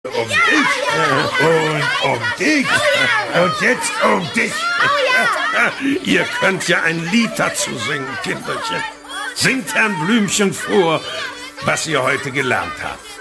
Um dich und um dich und jetzt um dich. Ihr könnt ja ein Lied dazu singen, Kinderchen. Singt Herrn Blümchen vor, was ihr heute gelernt habt.